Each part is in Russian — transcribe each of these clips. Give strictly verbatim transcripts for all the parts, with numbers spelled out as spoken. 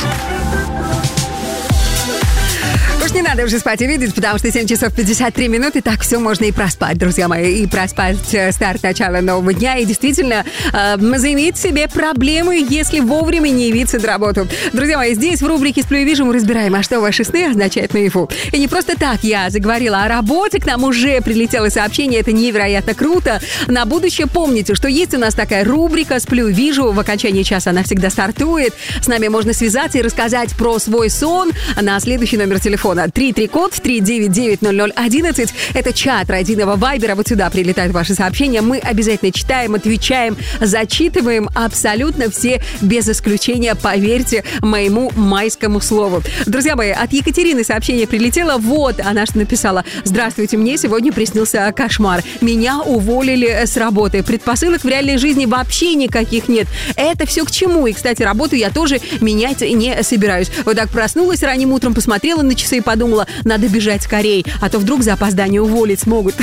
Уж не надо уже спать и видеть, потому что семь часов пятьдесят три минуты, так все можно и проспать, друзья мои, и проспать старт начала нового дня, и действительно э, заиметь себе проблемы, если вовремя не явиться на работу. Друзья мои, здесь в рубрике «Сплю и вижу» мы разбираем, а что ваши сны означают наяву. И не просто так я заговорила о работе, к нам уже прилетело сообщение, это невероятно круто. На будущее помните, что есть у нас такая рубрика «Сплю и вижу», в окончании часа она всегда стартует, с нами можно связаться и рассказать про свой сон на следующий номер телефона. три три код три девять девять ноль ноль одиннадцать. Это чат родийного вайбера. Вот сюда прилетают ваши сообщения. Мы обязательно читаем, отвечаем, зачитываем абсолютно все без исключения, поверьте моему майскому слову. Друзья мои, от Екатерины сообщение прилетело. Вот она что написала. Здравствуйте, мне сегодня приснился кошмар. Меня уволили с работы. Предпосылок в реальной жизни вообще никаких нет. Это все к чему? И, кстати, работу я тоже менять не собираюсь. Вот так проснулась ранним утром, посмотрела на часы и подумала, надо бежать скорей, а то вдруг за опоздание уволить смогут.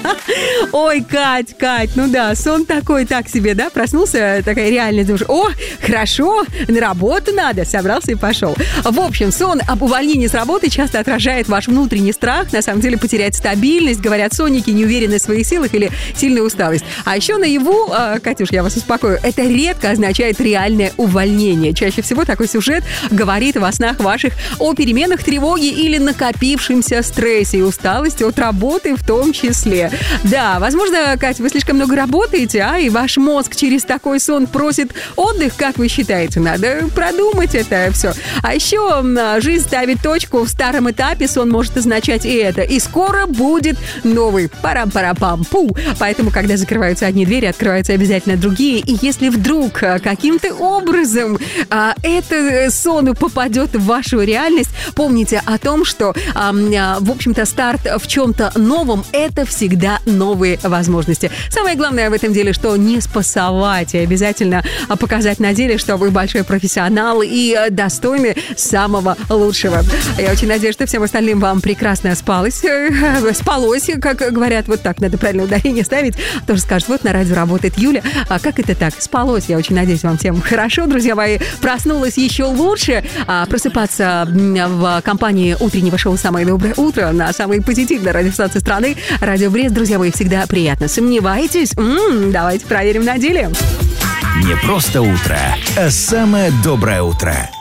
Ой, Кать, Кать, ну да, сон такой так себе, да? Проснулся, такая реальность, думаешь, о, хорошо, на работу надо, собрался и пошел. В общем, сон об увольнении с работы часто отражает ваш внутренний страх, на самом деле потерять стабильность, говорят сонники, неуверенность в своих силах или сильная усталость. А еще наяву, Катюш, я вас успокою, это редко означает реальное увольнение. Чаще всего такой сюжет говорит во снах ваших о переменах тревоги или накопившемся стрессе и усталости от работы в том числе. Да, возможно, Катя, вы слишком много работаете, а и ваш мозг через такой сон просит отдых, как вы считаете? Надо продумать это все. А еще жизнь ставит точку в старом этапе, сон может означать и это. И скоро будет новый. Парам-парам-пам-пу. Поэтому, когда закрываются одни двери, открываются обязательно другие. И если вдруг каким-то образом а, это сон попадет в вашу реальность, помните о том, что, а, в общем-то, старт в чем-то новом – это всегда новые возможности. Самое главное в этом деле, что не спасовать, и обязательно показать на деле, что вы большой профессионал и достойны самого лучшего. Я очень надеюсь, что всем остальным вам прекрасно спалось. Спалось, как говорят, вот так надо правильно ударение ставить. Тоже скажут, вот на радио работает Юля. А как это так? Спалось. Я очень надеюсь, вам всем хорошо, друзья мои. Проснулась еще лучше. А просыпаться в компании утреннего шоу «Самое доброе утро» на самой позитивной радиостанции страны. Радио Брест, друзья мои, всегда приятно. Сомневаетесь? М-м, давайте проверим на деле. Не просто утро, а самое доброе утро.